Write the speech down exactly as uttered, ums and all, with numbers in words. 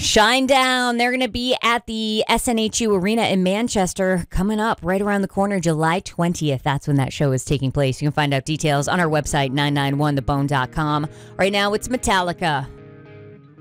Shinedown. They're going to be at the S N H U Arena in Manchester coming up right around the corner, July twentieth. That's when that show is taking place. You can find out details on our website, nine nine one the bone dot com. Right now, it's Metallica.